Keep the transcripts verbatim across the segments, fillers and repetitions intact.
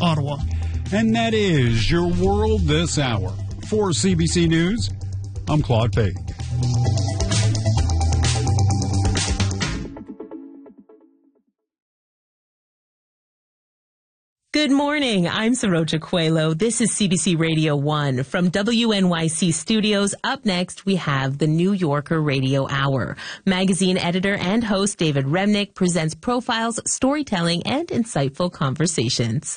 Ottawa. And that is your world this hour. For C B C News, I'm Claude Page. Good morning. I'm Saroja Coelho. This is C B C Radio one. From W N Y C Studios, up next we have the New Yorker Radio Hour. Magazine editor and host David Remnick presents profiles, storytelling, and insightful conversations.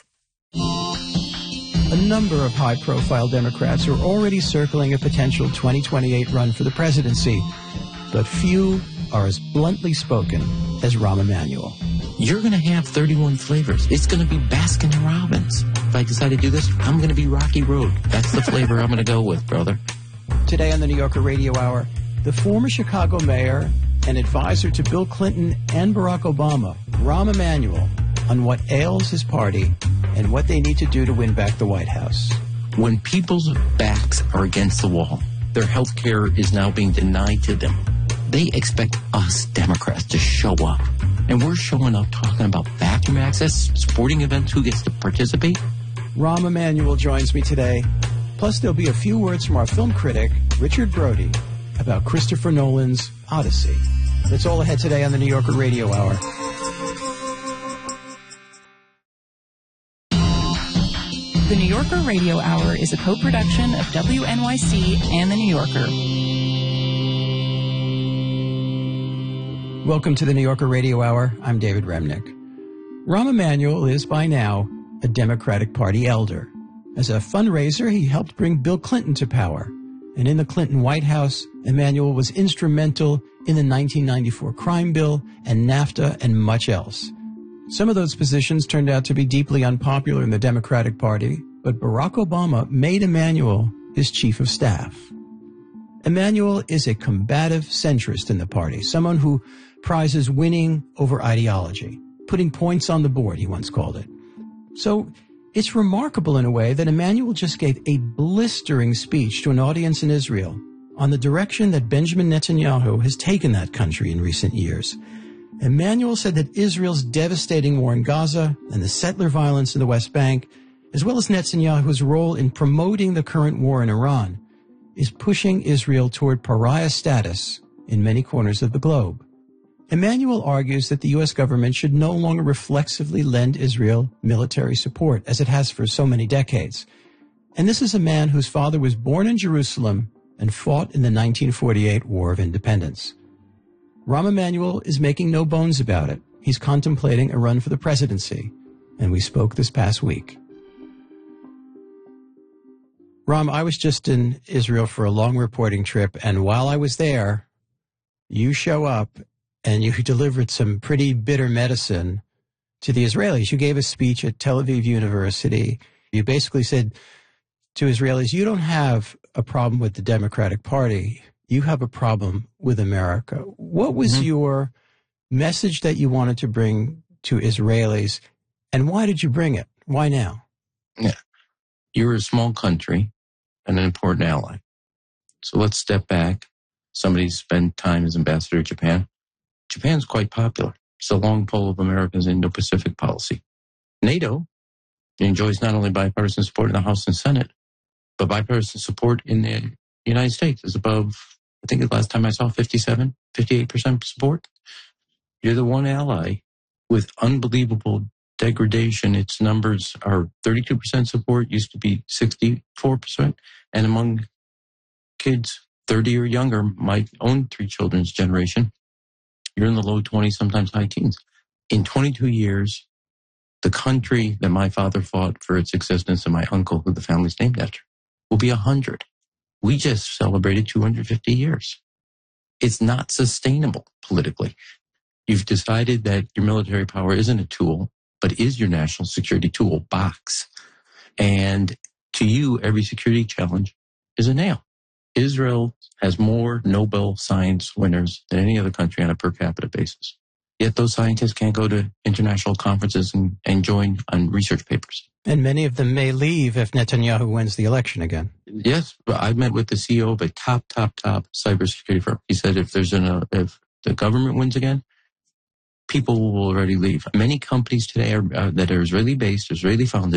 A number of high-profile Democrats are already circling a potential twenty twenty-eight run for the presidency, but few are as bluntly spoken as Rahm Emanuel. You're going to have thirty-one flavors. It's going to be Baskin and Robbins. If I decide to do this, I'm going to be Rocky Road. That's the flavor I'm going to go with, brother. Today on the New Yorker Radio Hour, the former Chicago mayor and advisor to Bill Clinton and Barack Obama, Rahm Emanuel, on what ails his party and what they need to do to win back the White House. When people's backs are against the wall, their health care is now being denied to them. They expect us Democrats to show up. And we're showing up talking about bathroom access, sporting events, who gets to participate. Rahm Emanuel joins me today. Plus, there'll be a few words from our film critic, Richard Brody, about Christopher Nolan's Odyssey. That's all ahead today on the New Yorker Radio Hour. The New Yorker Radio Hour is a co-production of W N Y C and the New Yorker. Welcome to the New Yorker Radio Hour. I'm David Remnick. Rahm Emanuel is by now a Democratic Party elder. As a fundraiser, he helped bring Bill Clinton to power. And in the Clinton White House, Emanuel was instrumental in the nineteen ninety-four crime bill and NAFTA and much else. Some of those positions turned out to be deeply unpopular in the Democratic Party, but Barack Obama made Emanuel his chief of staff. Emanuel is a combative centrist in the party, someone who prizes winning over ideology, putting points on the board, he once called it. So it's remarkable in a way that Emanuel just gave a blistering speech to an audience in Israel on the direction that Benjamin Netanyahu has taken that country in recent years. Emanuel said that Israel's devastating war in Gaza and the settler violence in the West Bank, as well as Netanyahu's role in promoting the current war in Iran, is pushing Israel toward pariah status in many corners of the globe. Emanuel argues that the U S government should no longer reflexively lend Israel military support, as it has for so many decades. And this is a man whose father was born in Jerusalem and fought in the nineteen forty-eight War of Independence. Rahm Emanuel is making no bones about it. He's contemplating a run for the presidency, and we spoke this past week. Rahm, I was just in Israel for a long reporting trip, and while I was there, you show up and you delivered some pretty bitter medicine to the Israelis. You gave a speech at Tel Aviv University. You basically said to Israelis, you don't have a problem with the Democratic Party. You have a problem with America. What was mm-hmm. your message that you wanted to bring to Israelis, and why did you bring it? Why now? Yeah. You're a small country and an important ally. So let's step back. Somebody spent time as ambassador to Japan. Japan's quite popular. It's the long pole of America's Indo-Pacific policy. NATO enjoys not only bipartisan support in the House and Senate, but bipartisan support in the United States. It's above, I think the last time I saw, fifty-seven, fifty-eight percent support. You're the one ally with unbelievable degradation. Its numbers are thirty-two percent support, used to be sixty-four percent. And among kids thirty or younger, my own three children's generation, you're in the low twenties, sometimes high teens. In twenty-two years, the country that my father fought for its existence and my uncle, who the family's named after, will be one hundred. We just celebrated two hundred fifty years. It's not sustainable politically. You've decided that your military power isn't a tool, but is your national security toolbox. And to you, every security challenge is a nail. Israel has more Nobel Science winners than any other country on a per capita basis. Yet those scientists can't go to international conferences and, and join on research papers. And many of them may leave if Netanyahu wins the election again. Yes, I met with the C E O of a top, top, top cybersecurity firm. He said if there's an, uh, if the government wins again, people will already leave. Many companies today are, uh, that are Israeli-based, Israeli-founded,